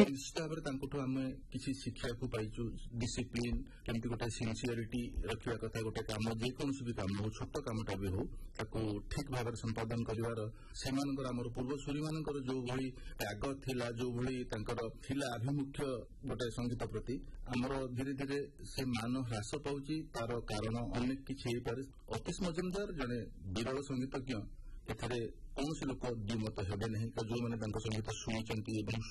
ନିଶ୍ଚିତ ଭାବରେ ତାଙ୍କଠୁ ଆମେ କିଛି ଶିଖିବାକୁ ପାଇଛୁ। ଡିସିପ୍ଲିନ, କେମିତି ଗୋଟେ ସିନସିୟରିଟି ରଖିବା କଥା, ଗୋଟେ କାମ ଯେକୌଣସି ବି କାମ ହଉ, ଛୋଟ କାମଟା ବି ହଉ, ତାକୁ ଠିକ ଭାବରେ ସମ୍ପାଦନ କରିବାର ସେମାନଙ୍କର ଆମର ପୂର୍ବସୂରୀ ମାନଙ୍କର ଯୋଉଭଳି ତ୍ୟାଗ ଥିଲା, ଯୋଉଭଳି ତାଙ୍କର ଥିଲା ଆଭିମୁଖ୍ୟ ଗୋଟେ ସଙ୍ଗୀତ ପ୍ରତି, ଆମର ଧୀରେ ଧୀରେ ସେ ମାନ ହ୍ରାସ ପାଉଛି। ତାର କାରଣ ଅନେକ କିଛି ହେଇପାରେ। ଅତୀଶ ମଜୁମଦାର ଜଣେ ବିରଳ ସଙ୍ଗୀତଜ୍ଞ, ଏଥିରେ କୌଣସି ଲୋକ ଦ୍ୱିମତ ହେବେ ନାହିଁ। ଯୋଉମାନେ ତାଙ୍କ ସଙ୍ଗୀତ ଶୁଣିଛନ୍ତି ଏବଂ